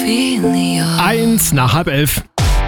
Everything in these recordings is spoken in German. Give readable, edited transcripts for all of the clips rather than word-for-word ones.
1 nach halb 11.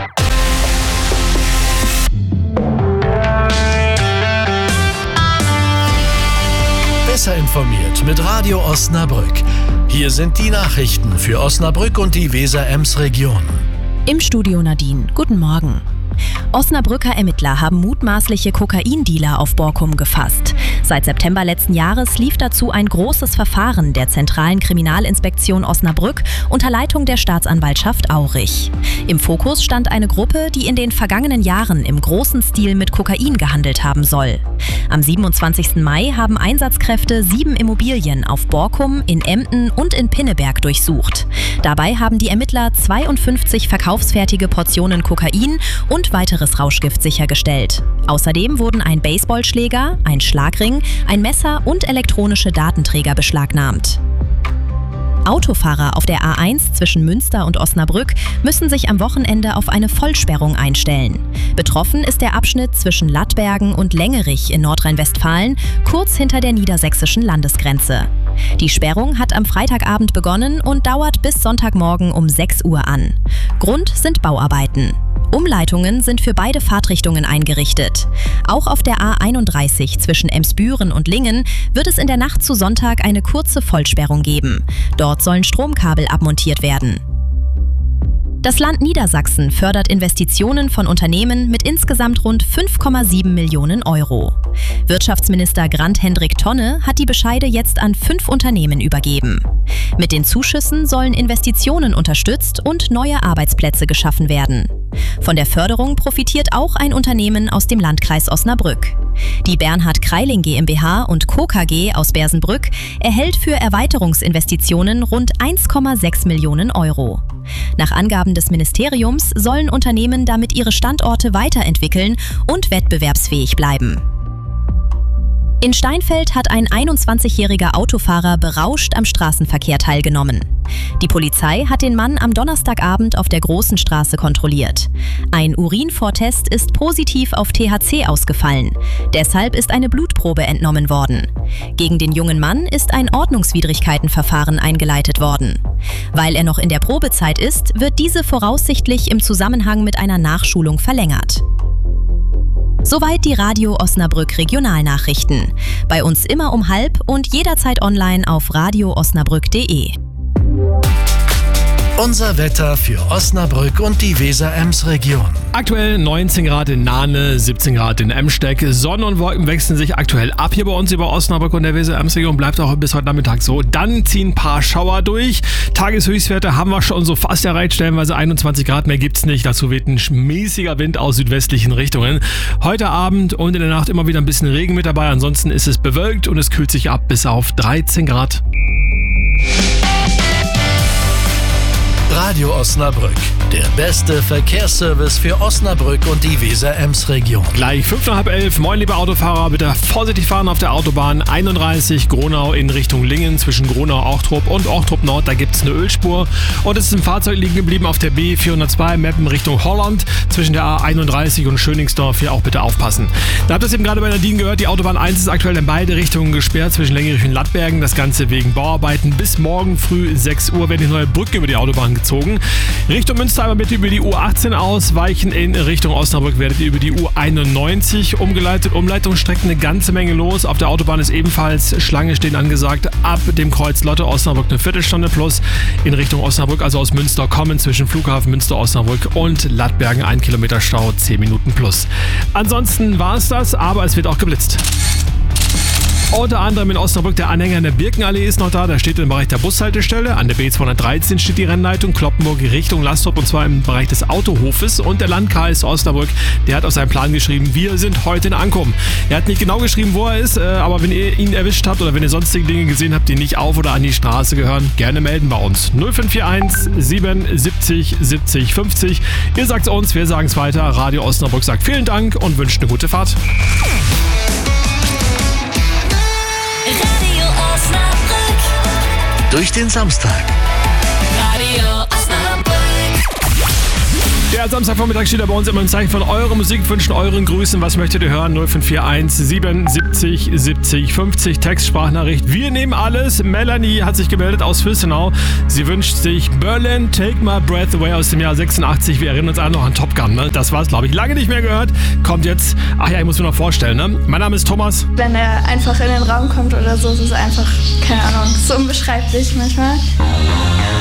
Besser informiert mit Radio Osnabrück. Hier sind die Nachrichten für Osnabrück und die Weser-Ems-Region. Im Studio Nadine. Guten Morgen. Osnabrücker Ermittler haben mutmaßliche Kokaindealer auf Borkum gefasst. Seit September letzten Jahres lief dazu ein großes Verfahren der Zentralen Kriminalinspektion Osnabrück unter Leitung der Staatsanwaltschaft Aurich. Im Fokus stand eine Gruppe, die in den vergangenen Jahren im großen Stil mit Kokain gehandelt haben soll. Am 27. Mai haben Einsatzkräfte 7 Immobilien auf Borkum, in Emden und in Pinneberg durchsucht. Dabei haben die Ermittler 52 verkaufsfertige Portionen Kokain und weiteres Rauschgift sichergestellt. Außerdem wurden ein Baseballschläger, ein Schlagring, ein Messer und elektronische Datenträger beschlagnahmt. Autofahrer auf der A1 zwischen Münster und Osnabrück müssen sich am Wochenende auf eine Vollsperrung einstellen. Betroffen ist der Abschnitt zwischen Lattbergen und Längerich in Nordrhein-Westfalen, kurz hinter der niedersächsischen Landesgrenze. Die Sperrung hat am Freitagabend begonnen und dauert bis Sonntagmorgen um 6 Uhr an. Grund sind Bauarbeiten. Umleitungen sind für beide Fahrtrichtungen eingerichtet. Auch auf der A31 zwischen Emsbüren und Lingen wird es in der Nacht zu Sonntag eine kurze Vollsperrung geben. Dort sollen Stromkabel abmontiert werden. Das Land Niedersachsen fördert Investitionen von Unternehmen mit insgesamt rund 5,7 Millionen Euro. Wirtschaftsminister Grant-Hendrik Tonne hat die Bescheide jetzt an 5 Unternehmen übergeben. Mit den Zuschüssen sollen Investitionen unterstützt und neue Arbeitsplätze geschaffen werden. Von der Förderung profitiert auch ein Unternehmen aus dem Landkreis Osnabrück. Die Bernhard Kreiling GmbH und Co. KG aus Bersenbrück erhält für Erweiterungsinvestitionen rund 1,6 Millionen Euro. Nach Angaben des Ministeriums sollen Unternehmen damit ihre Standorte weiterentwickeln und wettbewerbsfähig bleiben. In Steinfeld hat ein 21-jähriger Autofahrer berauscht am Straßenverkehr teilgenommen. Die Polizei hat den Mann am Donnerstagabend auf der Großen Straße kontrolliert. Ein Urinvortest ist positiv auf THC ausgefallen. Deshalb ist eine Blutprobe entnommen worden. Gegen den jungen Mann ist ein Ordnungswidrigkeitenverfahren eingeleitet worden. Weil er noch in der Probezeit ist, wird diese voraussichtlich im Zusammenhang mit einer Nachschulung verlängert. Soweit die Radio Osnabrück Regionalnachrichten. Bei uns immer um 12 und jederzeit online auf radioosnabrück.de. Unser Wetter für Osnabrück und die Weser-Ems-Region. Aktuell 19 Grad in Nahne, 17 Grad in Emsteck. Sonne und Wolken wechseln sich aktuell ab hier bei uns über Osnabrück und der Weser-Ems-Region. Bleibt auch bis heute Nachmittag so. Dann ziehen ein paar Schauer durch. Tageshöchstwerte haben wir schon so fast erreicht. Stellenweise 21 Grad, mehr gibt's nicht. Dazu weht ein mäßiger Wind aus südwestlichen Richtungen. Heute Abend und in der Nacht immer wieder ein bisschen Regen mit dabei. Ansonsten ist es bewölkt und es kühlt sich ab bis auf 13 Grad. Radio Osnabrück, der beste Verkehrsservice für Osnabrück und die Weser-Ems-Region. Gleich 5 nach halb 11. Moin, liebe Autofahrer, bitte vorsichtig fahren auf der Autobahn 31 Gronau in Richtung Lingen zwischen Gronau-Ochtrup und Ochtrup-Nord. Da gibt es eine Ölspur und es ist ein Fahrzeug liegen geblieben auf der B402 Meppen Richtung Holland zwischen der A31 und Schöningsdorf. Hier auch bitte aufpassen. Da habt ihr es eben gerade bei Nadine gehört, die Autobahn 1 ist aktuell in beide Richtungen gesperrt zwischen Längerich und Lattbergen. Das Ganze wegen Bauarbeiten. Bis morgen früh 6 Uhr werden die neue Brücke über die Autobahn gezogen. Richtung Münster einmal bitte über die U18 ausweichen. In Richtung Osnabrück werdet ihr über die U91 umgeleitet. Umleitungsstrecken eine ganze Menge los. Auf der Autobahn ist ebenfalls Schlange stehen angesagt. Ab dem Kreuz Lotte Osnabrück eine Viertelstunde plus. In Richtung Osnabrück, also aus Münster kommen zwischen Flughafen Münster-Osnabrück und Lattbergen 1 Kilometer Stau, 10 Minuten plus. Ansonsten war es das, aber es wird auch geblitzt. Unter anderem in Osnabrück der Anhänger in der Birkenallee ist noch da. Da steht im Bereich der Bushaltestelle. An der B213 steht die Rennleitung Kloppenburg Richtung Lastrop und zwar im Bereich des Autohofes. Und der Landkreis Osnabrück, der hat auf seinen Plan geschrieben, wir sind heute in Ankommen. Er hat nicht genau geschrieben, wo er ist, aber wenn ihr ihn erwischt habt oder wenn ihr sonstige Dinge gesehen habt, die nicht auf oder an die Straße gehören, gerne melden bei uns. 0541 77 70 50. Ihr sagt's uns, wir sagen's weiter. Radio Osnabrück sagt vielen Dank und wünscht eine gute Fahrt. Radio Osnabrück. Durch den Samstag. Radio Osnabrück. Der Ja, Samstagvormittag steht da bei uns immer ein Zeichen von euren Musikwünschen, euren Grüßen. Was möchtet ihr hören? 0541 77 70 50. Textsprachnachricht. Wir nehmen alles. Melanie hat sich gemeldet aus Fürstenau. Sie wünscht sich Berlin, Take My Breath Away aus dem Jahr 86. Wir erinnern uns alle noch an Top Gun. Ne? Das war es, glaube ich, lange nicht mehr gehört. Kommt jetzt. Ach ja, ich muss mir noch vorstellen. Ne? Mein Name ist Thomas. Wenn er einfach in den Raum kommt oder so, ist es einfach, keine Ahnung, so unbeschreiblich manchmal.